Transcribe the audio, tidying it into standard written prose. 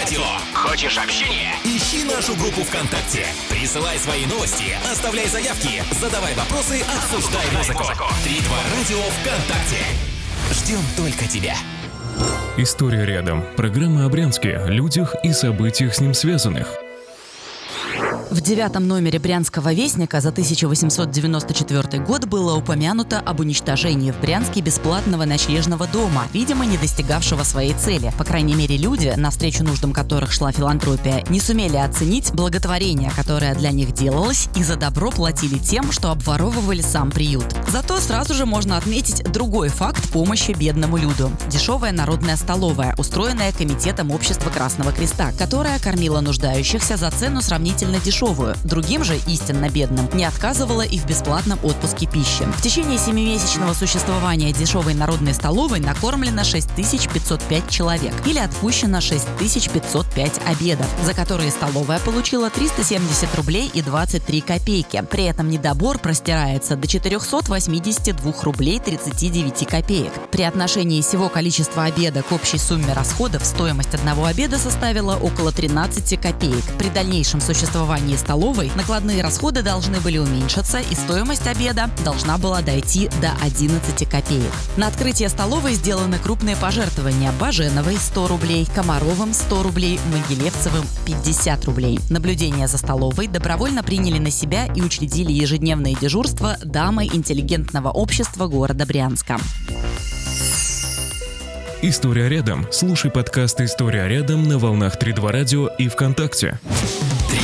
радио. Хочешь общения? Ищи нашу группу ВКонтакте. Присылай свои новости, оставляй заявки, задавай вопросы, обсуждай музыку. 32 радио ВКонтакте. Ждем только тебя. История рядом. Программа о Брянске, людях и событиях с ним связанных. В 9-м номере «Брянского вестника» за 1894 год было упомянуто об уничтожении в Брянске бесплатного ночлежного дома, видимо, не достигавшего своей цели. По крайней мере, люди, навстречу нуждам которых шла филантропия, не сумели оценить благотворение, которое для них делалось, и за добро платили тем, что обворовывали сам приют. Зато сразу же можно отметить другой факт помощи бедному люду. Дешевая народная столовая, устроенная Комитетом Общества Красного Креста, которая кормила нуждающихся за цену сравнительно дешевую. Другим же, истинно бедным, не отказывала и в бесплатном отпуске пищи. В течение 7-месячного существования дешевой народной столовой накормлено 6505 человек или отпущено 6505 обедов, за которые столовая получила 370 рублей и 23 копейки. При этом недобор простирается до 482 рублей 39 копеек. При отношении всего количества обеда к общей сумме расходов стоимость одного обеда составила около 13 копеек. При дальнейшем существовании столовой накладные расходы должны были уменьшиться, и стоимость обеда должна была дойти до 11 копеек. На открытие столовой сделаны крупные пожертвования: Баженовой – 100 рублей, Комаровым – 100 рублей, Могилевцевым – 50 рублей. Наблюдение за столовой добровольно приняли на себя и учредили ежедневные дежурства дамы интеллигентного общества города Брянска. История рядом. Слушай подкаст «История рядом» на волнах 32 радио и ВКонтакте.